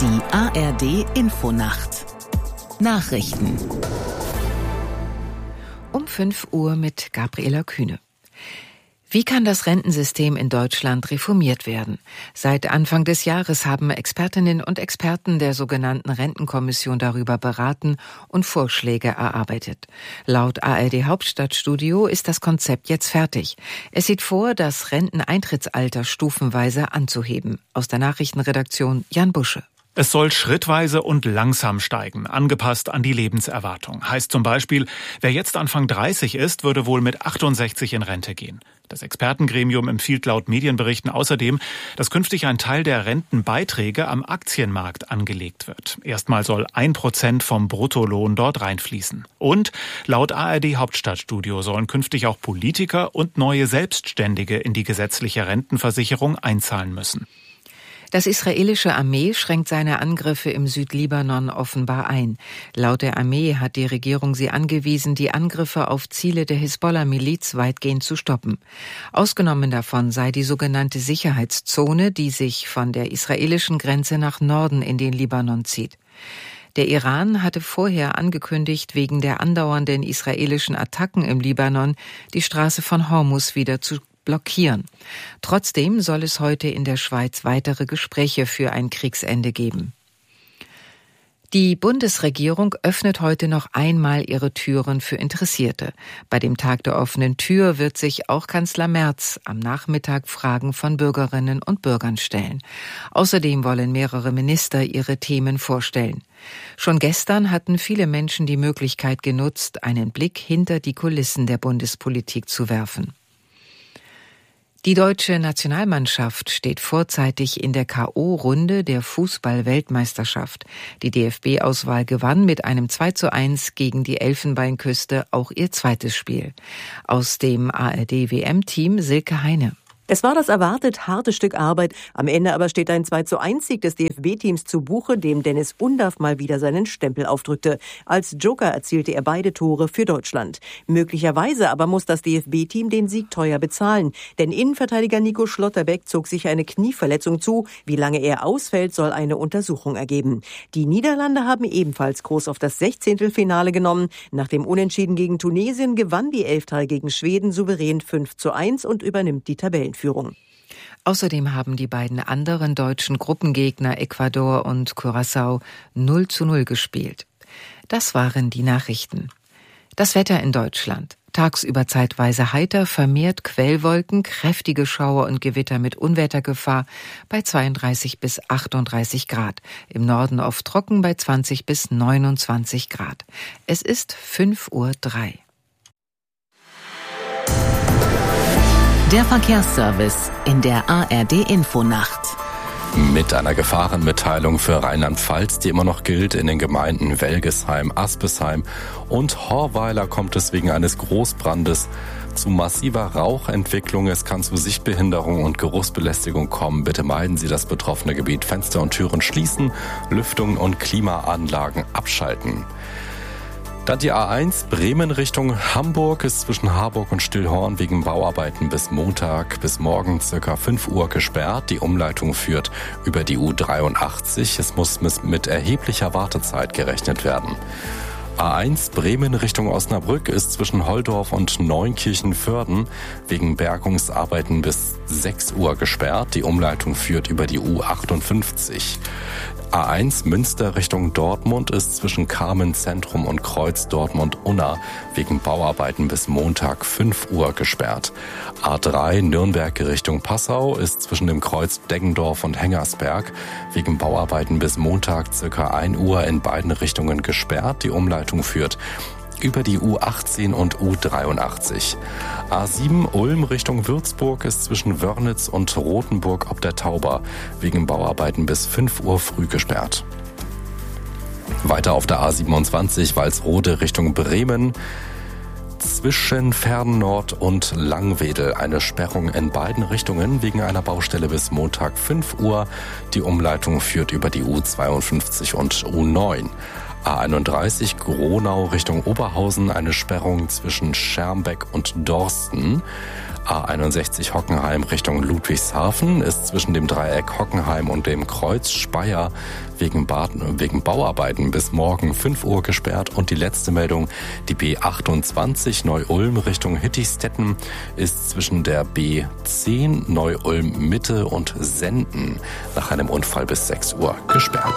Die ARD Infonacht. Nachrichten. Um 5 Uhr mit Gabriela Kühne. Wie kann das Rentensystem in Deutschland reformiert werden? Seit Anfang des Jahres haben Expertinnen und Experten der sogenannten Rentenkommission darüber beraten und Vorschläge erarbeitet. Laut ARD Hauptstadtstudio ist das Konzept jetzt fertig. Es sieht vor, das Renteneintrittsalter stufenweise anzuheben. Aus der Nachrichtenredaktion Jan Busche. Es soll schrittweise und langsam steigen, angepasst an die Lebenserwartung. Heißt zum Beispiel, wer jetzt Anfang 30 ist, würde wohl mit 68 in Rente gehen. Das Expertengremium empfiehlt laut Medienberichten außerdem, dass künftig ein Teil der Rentenbeiträge am Aktienmarkt angelegt wird. Erstmal soll 1% vom Bruttolohn dort reinfließen. Und laut ARD Hauptstadtstudio sollen künftig auch Politiker und neue Selbstständige in die gesetzliche Rentenversicherung einzahlen müssen. Das israelische Armee schränkt seine Angriffe im Südlibanon offenbar ein. Laut der Armee hat die Regierung sie angewiesen, die Angriffe auf Ziele der Hisbollah-Miliz weitgehend zu stoppen. Ausgenommen davon sei die sogenannte Sicherheitszone, die sich von der israelischen Grenze nach Norden in den Libanon zieht. Der Iran hatte vorher angekündigt, wegen der andauernden israelischen Attacken im Libanon die Straße von Hormuz wieder zu blockieren. Trotzdem soll es heute in der Schweiz weitere Gespräche für ein Kriegsende geben. Die Bundesregierung öffnet heute noch einmal ihre Türen für Interessierte. Bei dem Tag der offenen Tür wird sich auch Kanzler Merz am Nachmittag Fragen von Bürgerinnen und Bürgern stellen. Außerdem wollen mehrere Minister ihre Themen vorstellen. Schon gestern hatten viele Menschen die Möglichkeit genutzt, einen Blick hinter die Kulissen der Bundespolitik zu werfen. Die deutsche Nationalmannschaft steht vorzeitig in der K.O.-Runde der Fußball-Weltmeisterschaft. Die DFB-Auswahl gewann mit einem 2:1 gegen die Elfenbeinküste auch ihr zweites Spiel. Aus dem ARD-WM-Team Silke Heine. Es war das erwartet harte Stück Arbeit. Am Ende aber steht ein 2:1-Sieg des DFB-Teams zu Buche, dem Dennis Undaff mal wieder seinen Stempel aufdrückte. Als Joker erzielte er beide Tore für Deutschland. Möglicherweise aber muss das DFB-Team den Sieg teuer bezahlen. Denn Innenverteidiger Nico Schlotterbeck zog sich eine Knieverletzung zu. Wie lange er ausfällt, soll eine Untersuchung ergeben. Die Niederlande haben ebenfalls groß auf das 16. genommen. Nach dem Unentschieden gegen Tunesien gewann die Elftal gegen Schweden souverän 5:1 und übernimmt die Tabellenführung. Außerdem haben die beiden anderen deutschen Gruppengegner Ecuador und Curaçao 0:0 gespielt. Das waren die Nachrichten. Das Wetter in Deutschland. Tagsüber zeitweise heiter, vermehrt Quellwolken, kräftige Schauer und Gewitter mit Unwettergefahr bei 32 bis 38 Grad. Im Norden oft trocken bei 20 bis 29 Grad. Es ist 5:03 Uhr. Der Verkehrsservice in der ARD Infonacht. Mit einer Gefahrenmitteilung für Rheinland-Pfalz, die immer noch gilt in den Gemeinden Welgesheim, Aspesheim und Horweiler, kommt es wegen eines Großbrandes zu massiver Rauchentwicklung. Es kann zu Sichtbehinderung und Geruchsbelästigung kommen. Bitte meiden Sie das betroffene Gebiet. Fenster und Türen schließen, Lüftung und Klimaanlagen abschalten. Dann die A1 Bremen Richtung Hamburg ist zwischen Harburg und Stillhorn wegen Bauarbeiten bis Montag bis morgen ca. 5 Uhr gesperrt. Die Umleitung führt über die U83. Es muss mit erheblicher Wartezeit gerechnet werden. A1 Bremen Richtung Osnabrück ist zwischen Holdorf und Neunkirchen-Vörden wegen Bergungsarbeiten bis 6 Uhr gesperrt. Die Umleitung führt über die U58. A1 Münster Richtung Dortmund ist zwischen Carmen Zentrum und Kreuz Dortmund-Unna wegen Bauarbeiten bis Montag 5 Uhr gesperrt. A3 Nürnberg Richtung Passau ist zwischen dem Kreuz Deggendorf und Hengersberg wegen Bauarbeiten bis Montag ca. 1 Uhr in beiden Richtungen gesperrt. Die Umleitung führt über die U18 und U83. A7 Ulm Richtung Würzburg ist zwischen Wörnitz und Rothenburg ob der Tauber wegen Bauarbeiten bis 5 Uhr früh gesperrt. Weiter auf der A27 Walsrode Richtung Bremen. Zwischen Fernnord und Langwedel eine Sperrung in beiden Richtungen wegen einer Baustelle bis Montag 5 Uhr. Die Umleitung führt über die U52 und U9. A31 Gronau Richtung Oberhausen eine Sperrung zwischen Schermbeck und Dorsten. A61 Hockenheim Richtung Ludwigshafen ist zwischen dem Dreieck Hockenheim und dem Kreuz Speyer wegen Bauarbeiten bis morgen 5 Uhr gesperrt. Und die letzte Meldung, die B28 Neu-Ulm Richtung Hittichstetten ist zwischen der B10 Neu-Ulm Mitte und Senden nach einem Unfall bis 6 Uhr gesperrt.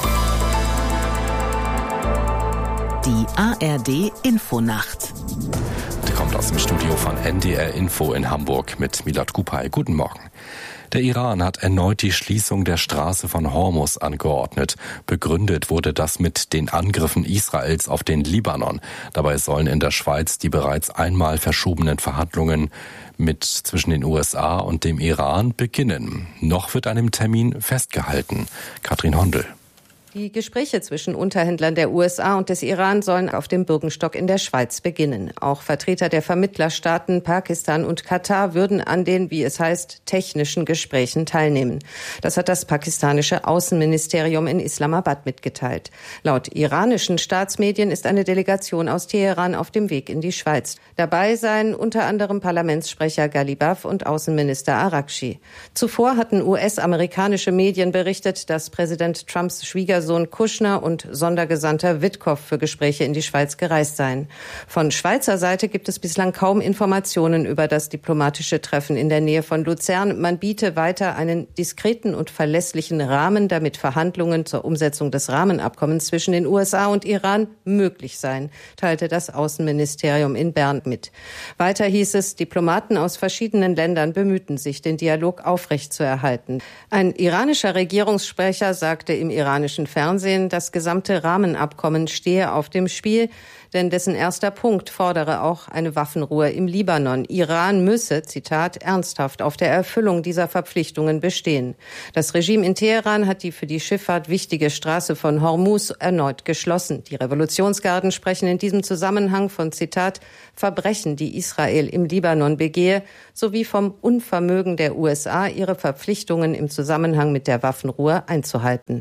Die ARD Infonacht. Die kommt aus dem Studio von NDR Info in Hamburg mit Milad Kupay. Guten Morgen. Der Iran hat erneut die Schließung der Straße von Hormuz angeordnet. Begründet wurde das mit den Angriffen Israels auf den Libanon. Dabei sollen in der Schweiz die bereits einmal verschobenen Verhandlungen zwischen den USA und dem Iran beginnen. Noch wird an dem Termin festgehalten. Katrin Hondel. Die Gespräche zwischen Unterhändlern der USA und des Iran sollen auf dem Birkenstock in der Schweiz beginnen. Auch Vertreter der Vermittlerstaaten Pakistan und Katar würden an den, wie es heißt, technischen Gesprächen teilnehmen. Das hat das pakistanische Außenministerium in Islamabad mitgeteilt. Laut iranischen Staatsmedien ist eine Delegation aus Teheran auf dem Weg in die Schweiz. Dabei seien unter anderem Parlamentssprecher Ghalibaf und Außenminister Arakchi. Zuvor hatten US-amerikanische Medien berichtet, dass Präsident Trumps Schwiegersohn Kushner und Sondergesandter Witkow für Gespräche in die Schweiz gereist seien. Von Schweizer Seite gibt es bislang kaum Informationen über das diplomatische Treffen in der Nähe von Luzern. Man biete weiter einen diskreten und verlässlichen Rahmen, damit Verhandlungen zur Umsetzung des Rahmenabkommens zwischen den USA und Iran möglich seien, teilte das Außenministerium in Bern mit. Weiter hieß es, Diplomaten aus verschiedenen Ländern bemühten sich, den Dialog aufrechtzuerhalten. Ein iranischer Regierungssprecher sagte im iranischen Fernsehen, das gesamte Rahmenabkommen stehe auf dem Spiel, denn dessen erster Punkt fordere auch eine Waffenruhe im Libanon. Iran müsse, Zitat, ernsthaft auf der Erfüllung dieser Verpflichtungen bestehen. Das Regime in Teheran hat die für die Schifffahrt wichtige Straße von Hormuz erneut geschlossen. Die Revolutionsgarden sprechen in diesem Zusammenhang von, Zitat, Verbrechen, die Israel im Libanon begehe, sowie vom Unvermögen der USA, ihre Verpflichtungen im Zusammenhang mit der Waffenruhe einzuhalten.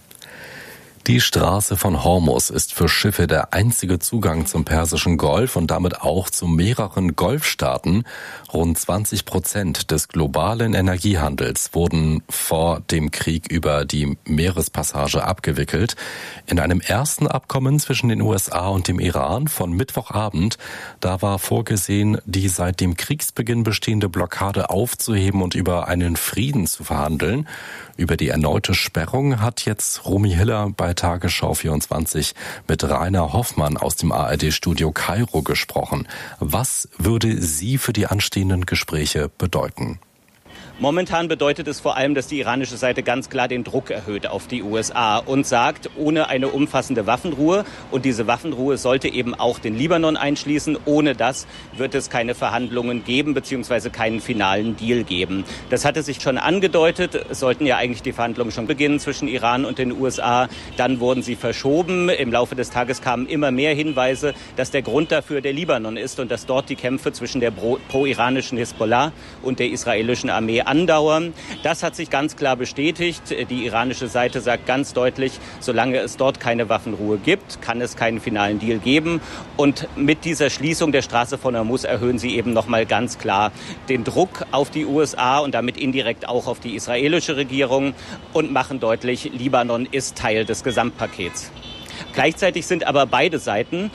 Die Straße von Hormuz ist für Schiffe der einzige Zugang zum Persischen Golf und damit auch zu mehreren Golfstaaten. Rund 20% des globalen Energiehandels wurden vor dem Krieg über die Meerespassage abgewickelt. In einem ersten Abkommen zwischen den USA und dem Iran von Mittwochabend, da war vorgesehen, die seit dem Kriegsbeginn bestehende Blockade aufzuheben und über einen Frieden zu verhandeln. Über die erneute Sperrung hat jetzt Romy Hiller bei Tagesschau 24 mit Rainer Hoffmann aus dem ARD-Studio Kairo gesprochen. Was würde sie für die anstehenden Gespräche bedeuten? Momentan bedeutet es vor allem, dass die iranische Seite ganz klar den Druck erhöht auf die USA und sagt, ohne eine umfassende Waffenruhe, und diese Waffenruhe sollte eben auch den Libanon einschließen, ohne das wird es keine Verhandlungen geben bzw. keinen finalen Deal geben. Das hatte sich schon angedeutet, es sollten ja eigentlich die Verhandlungen schon beginnen zwischen Iran und den USA, dann wurden sie verschoben. Im Laufe des Tages kamen immer mehr Hinweise, dass der Grund dafür der Libanon ist und dass dort die Kämpfe zwischen der pro-iranischen Hisbollah und der israelischen Armee andauern. Das hat sich ganz klar bestätigt. Die iranische Seite sagt ganz deutlich, solange es dort keine Waffenruhe gibt, kann es keinen finalen Deal geben. Und mit dieser Schließung der Straße von Hormuz erhöhen sie eben nochmal ganz klar den Druck auf die USA und damit indirekt auch auf die israelische Regierung und machen deutlich, Libanon ist Teil des Gesamtpakets. Gleichzeitig haben beide Seiten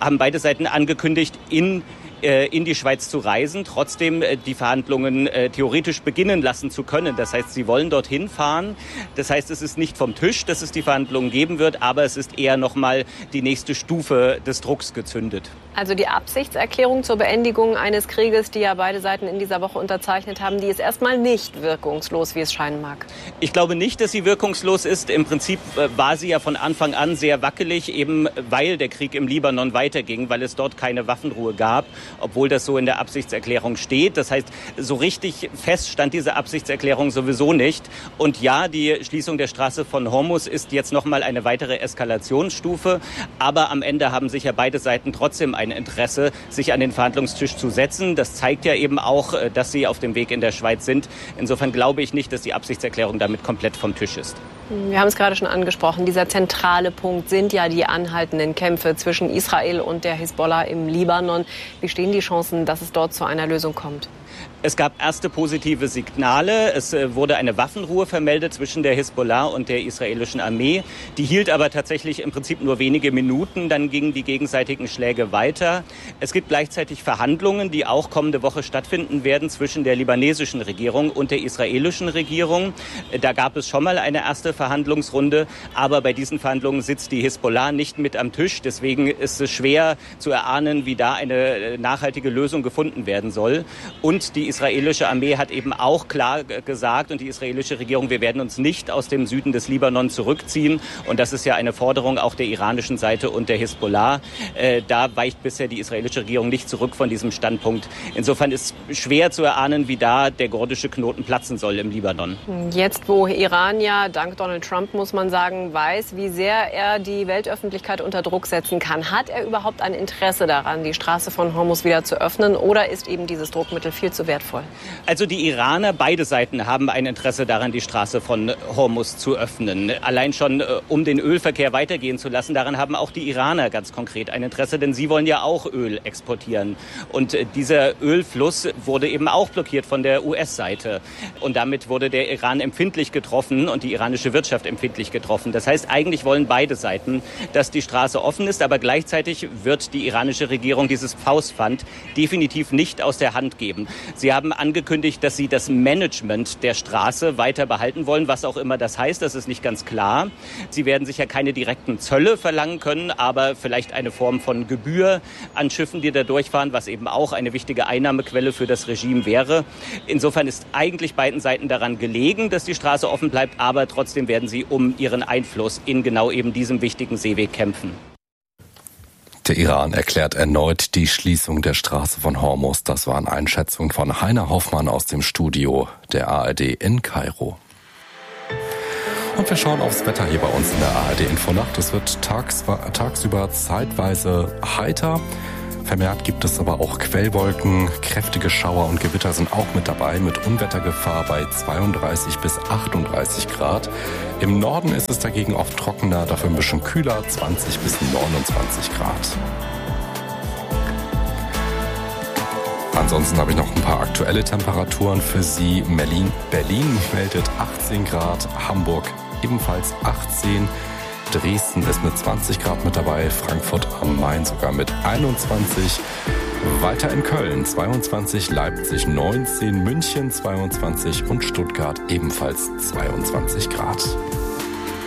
angekündigt, in die Schweiz zu reisen, trotzdem die Verhandlungen theoretisch beginnen lassen zu können. Das heißt, sie wollen dorthin fahren. Das heißt, es ist nicht vom Tisch, dass es die Verhandlungen geben wird, aber es ist eher nochmal die nächste Stufe des Drucks gezündet. Also die Absichtserklärung zur Beendigung eines Krieges, die ja beide Seiten in dieser Woche unterzeichnet haben, die ist erstmal nicht wirkungslos, wie es scheinen mag. Ich glaube nicht, dass sie wirkungslos ist. Im Prinzip war sie ja von Anfang an sehr wackelig, eben weil der Krieg im Libanon weiterging, weil es dort keine Waffenruhe gab, obwohl das so in der Absichtserklärung steht. Das heißt, so richtig fest stand diese Absichtserklärung sowieso nicht. Und ja, die Schließung der Straße von Hormuz ist jetzt nochmal eine weitere Eskalationsstufe. Aber am Ende haben sich ja beide Seiten trotzdem ein Interesse, sich an den Verhandlungstisch zu setzen. Das zeigt ja eben auch, dass sie auf dem Weg in der Schweiz sind. Insofern glaube ich nicht, dass die Absichtserklärung damit komplett vom Tisch ist. Wir haben es gerade schon angesprochen. Dieser zentrale Punkt sind ja die anhaltenden Kämpfe zwischen Israel und der Hisbollah im Libanon. Wie stehen die Chancen, dass es dort zu einer Lösung kommt? Es gab erste positive Signale. Es wurde eine Waffenruhe vermeldet zwischen der Hisbollah und der israelischen Armee. Die hielt aber tatsächlich im Prinzip nur wenige Minuten. Dann gingen die gegenseitigen Schläge weiter. Es gibt gleichzeitig Verhandlungen, die auch kommende Woche stattfinden werden zwischen der libanesischen Regierung und der israelischen Regierung. Da gab es schon mal eine erste Verhandlungsrunde. Aber bei diesen Verhandlungen sitzt die Hisbollah nicht mit am Tisch. Deswegen ist es schwer zu erahnen, wie da eine nachhaltige Lösung gefunden werden soll. Und die israelische Armee hat eben auch klar gesagt und die israelische Regierung, wir werden uns nicht aus dem Süden des Libanon zurückziehen. Und das ist ja eine Forderung auch der iranischen Seite und der Hisbollah. Da weicht bisher die israelische Regierung nicht zurück von diesem Standpunkt. Insofern ist schwer zu erahnen, wie da der gordische Knoten platzen soll im Libanon. Jetzt, wo Iran ja dank Donald Trump, muss man sagen, weiß, wie sehr er die Weltöffentlichkeit unter Druck setzen kann, hat er überhaupt ein Interesse daran, die Straße von Hormuz wieder zu öffnen, oder ist eben dieses Druckmittel viel zu wertvoll? Also die Iraner, beide Seiten haben ein Interesse daran, die Straße von Hormuz zu öffnen. Allein schon, um den Ölverkehr weitergehen zu lassen, daran haben auch die Iraner ganz konkret ein Interesse, denn sie wollen ja auch Öl exportieren. Und dieser Ölfluss wurde eben auch blockiert von der US-Seite. Und damit wurde der Iran empfindlich getroffen und die iranische Wirtschaft empfindlich getroffen. Das heißt, eigentlich wollen beide Seiten, dass die Straße offen ist, aber gleichzeitig wird die iranische Regierung dieses Faustpfand definitiv nicht aus der Hand geben. Sie haben angekündigt, dass sie das Management der Straße weiter behalten wollen, was auch immer das heißt, das ist nicht ganz klar. Sie werden sicher keine direkten Zölle verlangen können, aber vielleicht eine Form von Gebühr an Schiffen, die da durchfahren, was eben auch eine wichtige Einnahmequelle für das Regime wäre. Insofern ist eigentlich beiden Seiten daran gelegen, dass die Straße offen bleibt, aber trotzdem werden sie um ihren Einfluss in genau eben diesem wichtigen Seeweg kämpfen. Der Iran erklärt erneut die Schließung der Straße von Hormuz. Das waren Einschätzungen von Heiner Hoffmann aus dem Studio der ARD in Kairo. Und wir schauen aufs Wetter hier bei uns in der ARD Infonacht. Es wird tagsüber zeitweise heiter. Vermehrt gibt es aber auch Quellwolken, kräftige Schauer und Gewitter sind auch mit dabei, mit Unwettergefahr bei 32 bis 38 Grad. Im Norden ist es dagegen oft trockener, dafür ein bisschen kühler, 20 bis 29 Grad. Ansonsten habe ich noch ein paar aktuelle Temperaturen für Sie. Berlin meldet 18 Grad, Hamburg ebenfalls 18 Grad. Dresden ist mit 20 Grad mit dabei, Frankfurt am Main sogar mit 21. Weiter in Köln 22, Leipzig 19, München 22 und Stuttgart ebenfalls 22 Grad.